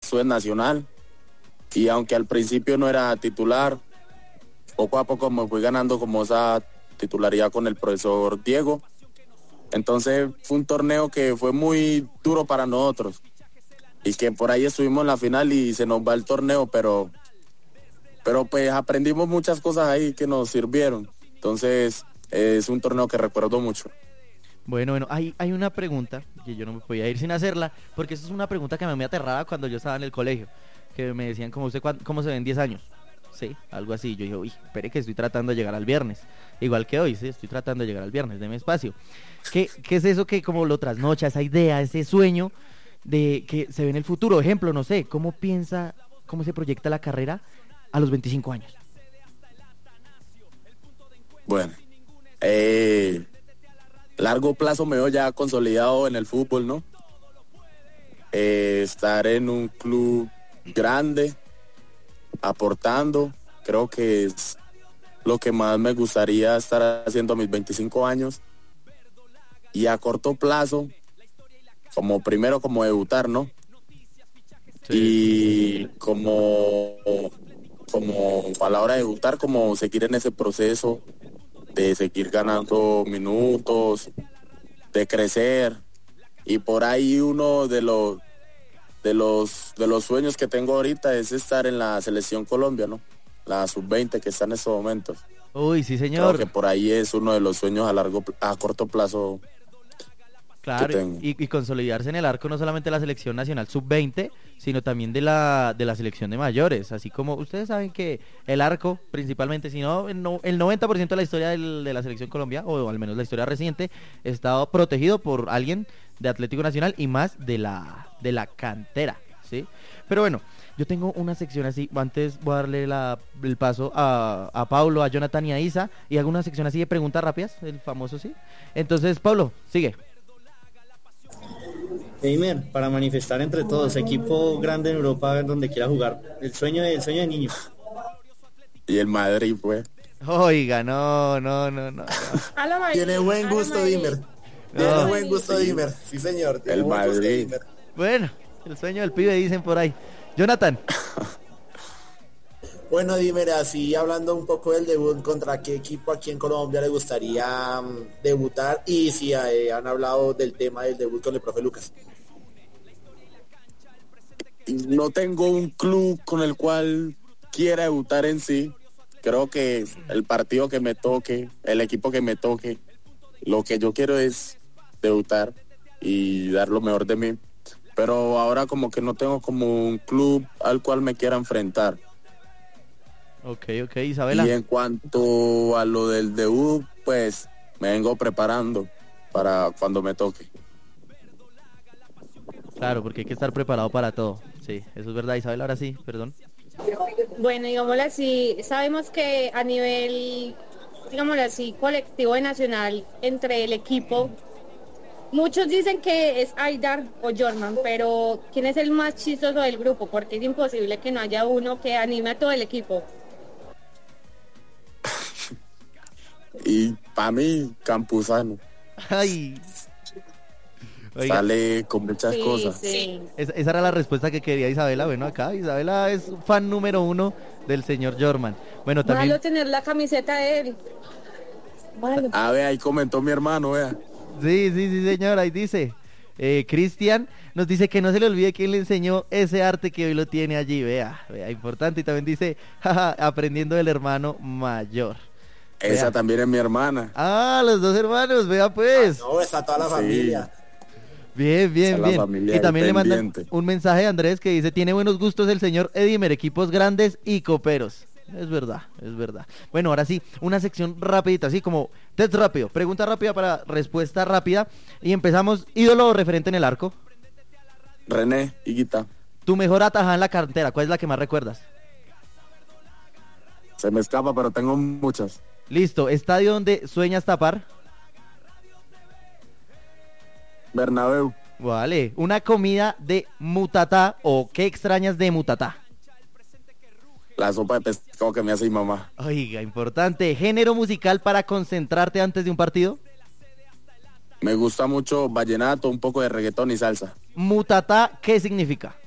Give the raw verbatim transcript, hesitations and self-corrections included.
estuve en Nacional, y aunque al principio no era titular, poco a poco me fui ganando como esa titularidad con el profesor Diego. Entonces fue un torneo que fue muy duro para nosotros, y que por ahí estuvimos en la final y se nos va el torneo, pero, pero pues aprendimos muchas cosas ahí que nos sirvieron. Entonces es un torneo que recuerdo mucho. Bueno, bueno, hay, hay una pregunta que yo no me podía ir sin hacerla, porque esa es una pregunta que a mí me aterraba cuando yo estaba en el colegio, que me decían, ¿cómo usted cómo se ve en diez años? Sí, algo así. Yo dije, uy, espere que estoy tratando de llegar al viernes. Igual que hoy, sí, estoy tratando de llegar al viernes, deme espacio. ¿Qué, qué es eso que como lo trasnocha, esa idea, ese sueño de que se ve en el futuro? Ejemplo, no sé, ¿cómo piensa, cómo se proyecta la carrera a los veinticinco años? Bueno, eh, largo plazo me veo ya consolidado en el fútbol, ¿no? Eh, estar en un club grande, aportando, creo que es lo que más me gustaría estar haciendo a mis veinticinco años. Y a corto plazo, como primero como debutar, ¿no? Sí. Y como, como a la hora de debutar, como seguir en ese proceso de seguir ganando minutos, de crecer. Y por ahí uno de los de los de los sueños que tengo ahorita es estar en la selección Colombia, ¿no? La sub veinte que está en estos momentos. Uy, sí, señor. Creo que por ahí es uno de los sueños a largo a corto plazo. Claro, y, y consolidarse en el arco no solamente de la selección nacional sub veinte, sino también de la de la selección de mayores, así como ustedes saben que el arco, principalmente, si no, el noventa por ciento de la historia del, de la selección Colombia, o al menos la historia reciente, está protegido por alguien de Atlético Nacional y más de la de la cantera, ¿sí? Pero bueno, yo tengo una sección así, antes voy a darle la, el paso a, a Pablo, a Jonathan y a Isa, y hago una sección así de preguntas rápidas, el famoso, ¿sí? Entonces, Pablo, sigue. Eimer, para manifestar entre todos, equipo grande en Europa donde quiera jugar, el sueño de, el sueño de niño. Y el Madrid, pues. Oiga, no, no, no, no. Tiene buen gusto, Dimer. Tiene no. buen gusto, sí. Dimer. Sí, señor. Tiene el buen Madrid. gusto, bueno, el sueño del pibe dicen por ahí. Jonathan. Bueno, Dimer, así hablando un poco del debut, ¿contra qué equipo aquí en Colombia le gustaría um, debutar? Y si eh, han hablado del tema del debut con el profe Lucas. No tengo un club con el cual quiera debutar en sí. Creo que el partido que me toque, el equipo que me toque, lo que yo quiero es debutar y dar lo mejor de mí. Pero ahora como que no tengo como un club al cual me quiera enfrentar. Ok, ok, Isabela. Y en cuanto a lo del debut, pues me vengo preparando para cuando me toque. Claro, porque hay que estar preparado para todo. Sí, eso es verdad, Isabel. Ahora sí, perdón. Bueno, digámoslo así, sabemos que a nivel, digámoslo así, colectivo y nacional, entre el equipo, muchos dicen que es Aidar o Jorman, pero ¿quién es el más chistoso del grupo? Porque es imposible que no haya uno que anime a todo el equipo. Y para mí, Campuzano. Ay. Oiga. Sale con muchas sí, cosas. Sí. Esa, esa era la respuesta que quería Isabela. Bueno, acá Isabela es fan número uno del señor Jorman. Bueno, también. Malo tener la camiseta de él. Malo. A ver, ahí comentó mi hermano, vea. Sí, sí, sí, señor, ahí dice. Eh, Cristian nos dice que no se le olvide quién le enseñó ese arte que hoy lo tiene allí. Vea, vea, importante. Y también dice, jaja, aprendiendo del hermano mayor. Esa vea. También es mi hermana. Ah, los dos hermanos, vea pues. Ah, no, está toda la sí. familia. Bien, bien, bien. Y también le mandan un mensaje a Andrés que dice, tiene buenos gustos el señor Edimer, equipos grandes y coperos. Es verdad, es verdad. Bueno, ahora sí, una sección rapidita, así como test rápido, pregunta rápida para respuesta rápida. Y empezamos, ídolo referente en el arco. René Higuita. Tu mejor atajada en la cantera, ¿cuál es la que más recuerdas? Se me escapa, pero tengo muchas. Listo, estadio donde sueñas tapar. Bernabéu. Vale, una comida de Mutatá o qué extrañas de Mutatá. La sopa de pescado que me hace mi mamá. Oiga, importante. ¿Género musical para concentrarte antes de un partido? Me gusta mucho vallenato, un poco de reggaetón y salsa. Mutatá, ¿qué significa?